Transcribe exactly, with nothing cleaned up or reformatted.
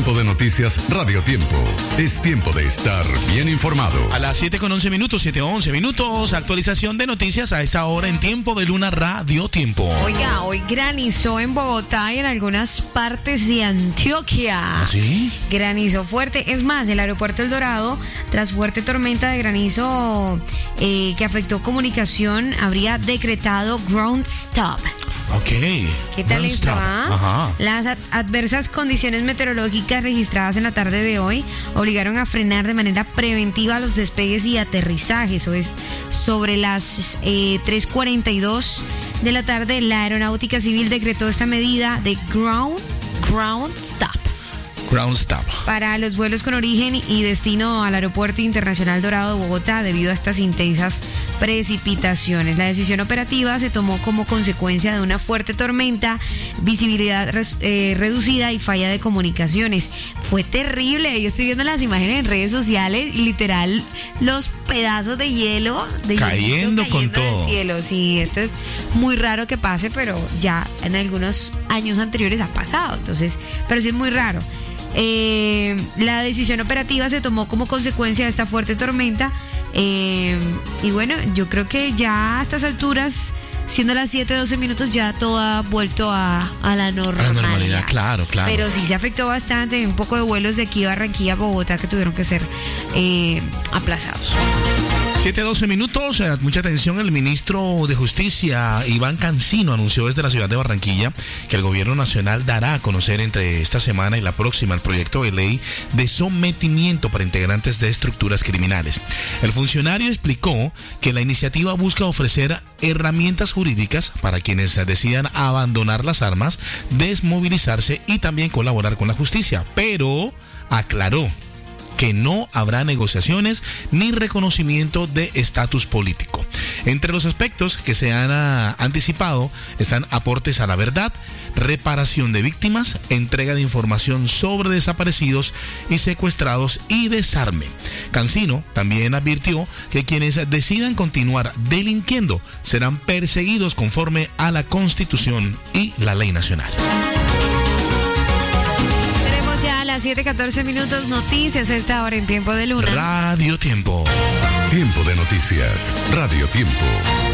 Tiempo de Noticias Radio Tiempo. Es tiempo de estar bien informado. A las siete con once minutos, siete once minutos, actualización de noticias a esa hora en Tiempo de Luna Radio Tiempo. Oiga, hoy granizó en Bogotá y en algunas partes de Antioquia. ¿Ah, sí? Granizó fuerte. Es más, el aeropuerto El Dorado, tras fuerte tormenta de granizo eh, que afectó comunicación, habría decretado ground stop. Ok. ¿Qué tal esto? ¿Ah? Las ad- adversas condiciones meteorológicas registradas en la tarde de hoy obligaron a frenar de manera preventiva los despegues y aterrizajes. Eso es sobre las eh, tres cuarenta y dos de la tarde. La Aeronáutica Civil decretó esta medida de ground, ground stop. Ground stop. Para los vuelos con origen y destino al Aeropuerto Internacional Dorado de Bogotá debido a estas intensas precipitaciones. La decisión operativa se tomó como consecuencia de una fuerte tormenta, visibilidad res, eh, reducida y falla de comunicaciones. Fue terrible. Yo estoy viendo las imágenes en redes sociales y literal los pedazos de hielo de cayendo, cayendo con todo. del cielo. Sí, esto es muy raro que pase, pero ya en algunos años anteriores ha pasado. Entonces, pero sí es muy raro. Eh, la decisión operativa se tomó como consecuencia de esta fuerte tormenta eh, y bueno, yo creo que ya a estas alturas, siendo las siete doce minutos, ya todo ha vuelto a, a la normalidad. A la normalidad, claro, claro. Pero sí se afectó bastante, un poco de vuelos de aquí a Barranquilla a Bogotá que tuvieron que ser eh, aplazados. siete doce minutos, eh, mucha atención. El ministro de Justicia, Iván Cancino, anunció desde la ciudad de Barranquilla que el gobierno nacional dará a conocer entre esta semana y la próxima el proyecto de ley de sometimiento para integrantes de estructuras criminales. El funcionario explicó que la iniciativa busca ofrecer herramientas jurídicas para quienes decidan abandonar las armas, desmovilizarse y también colaborar con la justicia, pero aclaró que no habrá negociaciones ni reconocimiento de estatus político. Entre los aspectos que se han uh, anticipado están aportes a la verdad, reparación de víctimas, entrega de información sobre desaparecidos y secuestrados y desarme. Cancino también advirtió que quienes decidan continuar delinquiendo serán perseguidos conforme a la Constitución y la ley nacional. Ya a las siete catorce minutos, noticias a esta hora en Tiempo de Luna Radio Tiempo. Tiempo de Noticias Radio Tiempo.